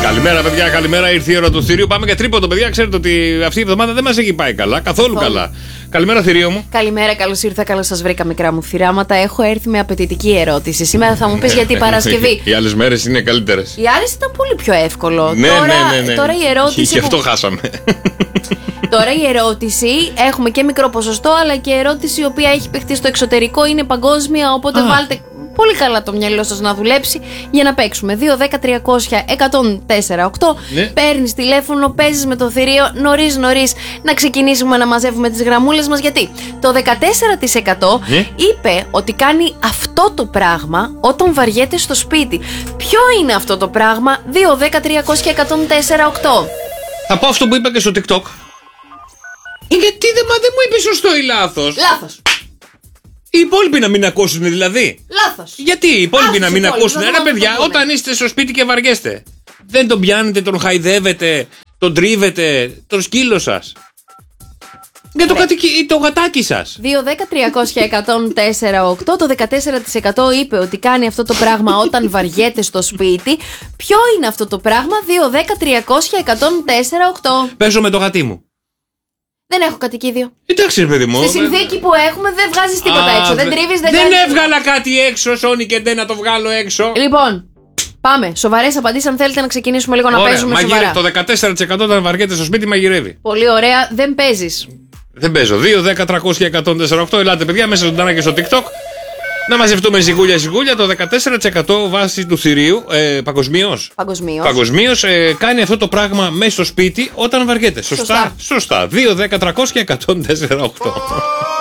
Καλημέρα, παιδιά, καλημέρα. Ήρθε η ώρα του θηρίου. Πάμε για τρίποντο, παιδιά. Ξέρετε ότι αυτή η εβδομάδα δεν μας έχει πάει καλά. Καθόλου καλά. Καλημέρα, θηρίο μου. Καλημέρα, καλώς ήρθα, καλώς σας βρήκα, μικρά μου θηράματα. Έχω έρθει με απαιτητική ερώτηση. Σήμερα θα μου πεις γιατί Παρασκευή. Οι άλλες μέρες είναι καλύτερες. Οι άλλες ήταν πολύ πιο εύκολο. Ναι, ναι. Τώρα η ερώτηση. Γι' αυτό χάσαμε. Τώρα η ερώτηση, έχουμε και μικρό ποσοστό, αλλά και ερώτηση η οποία έχει παιχτεί στο εξωτερικό, είναι παγκόσμια. Οπότε βάλτε πολύ καλά το μυαλό σας να δουλέψει για να παίξουμε. 2-10-300-1048. Ναι. Παίρνεις τηλέφωνο, παίζεις με το θηρίο νωρίς να ξεκινήσουμε να μαζεύουμε τις γραμμούλες μας. Γιατί το 14% είπε ότι κάνει αυτό το πράγμα όταν βαριέται στο σπίτι. Ποιο είναι αυτό το πράγμα? 2-10-300-1048. Θα πω αυτό που είπα και στο TikTok. Γιατί δεν μου είπε σωστό ή λάθος? Λάθος. Οι υπόλοιποι να μην ακούσουν δηλαδή. Λάθος. Γιατί οι υπόλοιποι να μην ακούσουν? δεν Ρε θα παιδιά, το πούμε. όταν είστε στο σπίτι και βαριέστε, δεν τον πιάνετε, τον χαϊδεύετε, τον τρίβετε, τον σκύλο σας. Για το γατάκι σας. 2-10-300-1048. Το 14% είπε ότι κάνει αυτό το πράγμα όταν βαριέται στο σπίτι. Ποιο είναι αυτό το πράγμα? 2-10-300-1048. Παίζω με το γατί μου. Δεν έχω κατοικίδιο. Εντάξει, ρε παιδί μου. Στη συνθήκη που έχουμε δεν βγάζεις τίποτα έξω. Δεν τρίβεις, δεν κάνεις. έβγαλα κάτι έξω, Σόνι και δεν να το βγάλω έξω. Λοιπόν, πάμε. Σοβαρές απαντήσεις. Αν θέλετε να ξεκινήσουμε λίγο να παίζουμε σοβαρά. Το 14% όταν βαριέται στο σπίτι μαγειρεύει. Πολύ ωραία. Δεν παίζεις. Δεν παίζω. 2-10-300-1048. Ελάτε, παιδιά, μέσα ζωντανά και στο TikTok. Να μαζευτούμε ζυγούλια. Το 14% βάση του θηρίου παγκοσμίως. Παγκοσμίως κάνει αυτό το πράγμα μέσα στο σπίτι όταν βαριέται. Σωστά. 2-10-300-1048.